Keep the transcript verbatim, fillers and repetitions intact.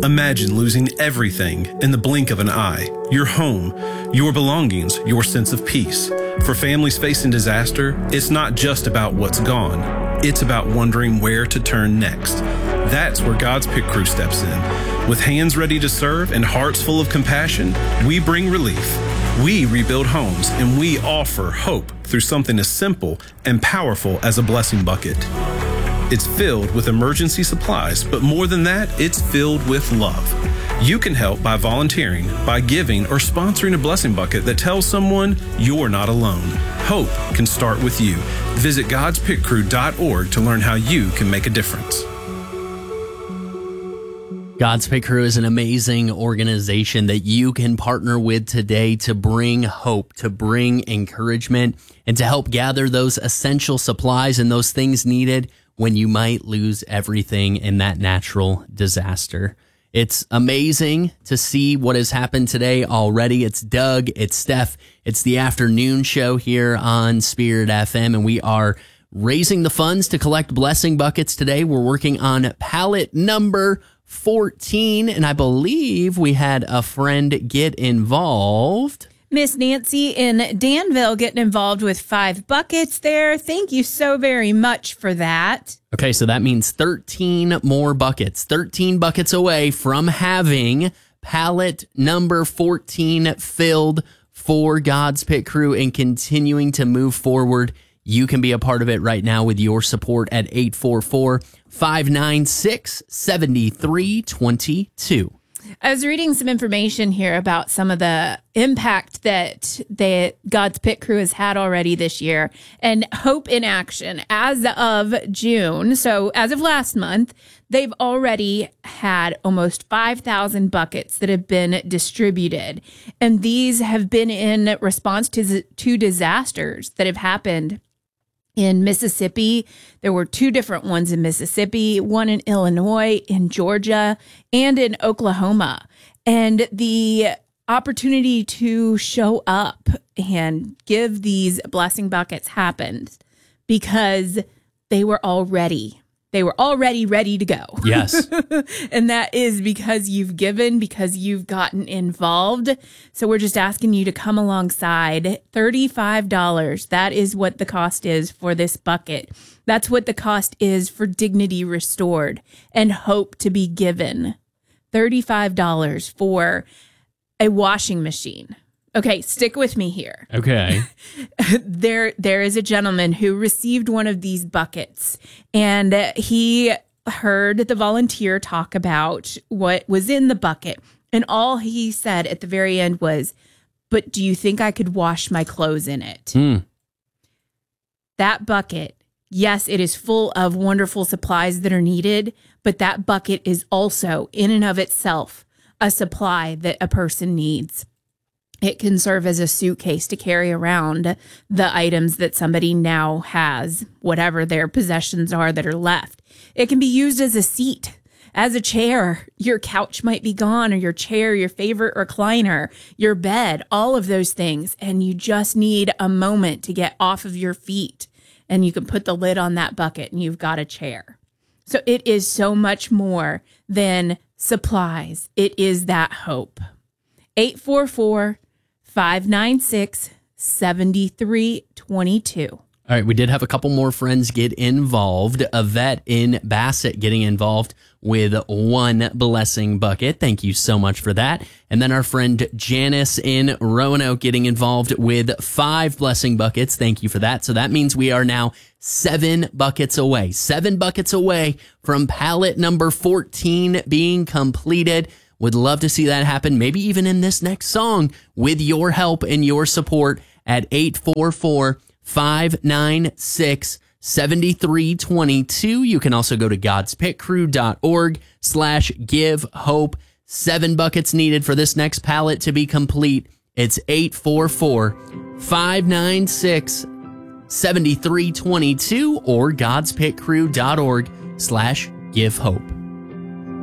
Imagine losing everything in the blink of an eye. Your home, your belongings, your sense of peace. For families facing disaster, it's not just about what's gone. It's about wondering where to turn next. That's where God's Pit Crew steps in. With hands ready to serve and hearts full of compassion, we bring relief. We rebuild homes, and we offer hope through something as simple and powerful as a blessing bucket. It's filled with emergency supplies, but more than that, it's filled with love. You can help by volunteering, by giving, or sponsoring a blessing bucket that tells someone you're not alone. Hope can start with you. Visit gods pit crew dot org to learn how you can make a difference. God's Pit Crew is an amazing organization that you can partner with today to bring hope, to bring encouragement, and to help gather those essential supplies and those things needed when you might lose everything in that natural disaster. It's amazing to see what has happened today already. It's Doug, it's Steph, it's the afternoon show here on Spirit F M, and we are raising the funds to collect blessing buckets today. We're working on pallet number fourteen, and I believe we had a friend get involved. Miss Nancy in Danville getting involved with five buckets there. Thank you so very much for that. Okay, so that means thirteen more buckets. thirteen buckets away from having pallet number fourteen filled for God's Pit Crew and continuing to move forward. You can be a part of it right now with your support at eight four four, five nine six, seven three two two. I was reading some information here about some of the impact that that God's Pit Crew has had already this year, and Hope in Action. As of June, so as of last month, they've already had almost five thousand buckets that have been distributed, and these have been in response to to disasters that have happened in Mississippi. There were two different ones in Mississippi, one in Illinois, in Georgia, and in Oklahoma. And the opportunity to show up and give these blessing buckets happened because they were already They were already ready to go. Yes. And that is because you've given, because you've gotten involved. So we're just asking you to come alongside. thirty-five dollars. That is what the cost is for this bucket. That's what the cost is for dignity restored and hope to be given. thirty-five dollars for a washing machine. Okay, stick with me here. Okay. There, there is a gentleman who received one of these buckets, and he heard the volunteer talk about what was in the bucket. And all he said at the very end was, "But do you think I could wash my clothes in it?" Mm. That bucket, yes, it is full of wonderful supplies that are needed, but that bucket is also, in and of itself, a supply that a person needs. It can serve as a suitcase to carry around the items that somebody now has, whatever their possessions are that are left. It can be used as a seat, as a chair. Your couch might be gone, or your chair, your favorite recliner, your bed, all of those things. And you just need a moment to get off of your feet, and you can put the lid on that bucket and you've got a chair. So it is so much more than supplies. It is that hope. eight four four, five nine six, seven three two two. All right, we did have a couple more friends get involved. Yvette in Bassett getting involved with one blessing bucket. Thank you so much for that. And then our friend Janice in Roanoke getting involved with five blessing buckets. Thank you for that. So that means we are now seven buckets away. Seven buckets away from pallet number fourteen being completed. Would love to see that happen, maybe even in this next song, with your help and your support at eight four four, five nine six, seven three two two. You can also go to gods pit crew dot org slash give hope. Seven buckets needed for this next pallet to be complete. It's eight four four, five nine six, seven three two two or gods pit crew dot org slash give hope.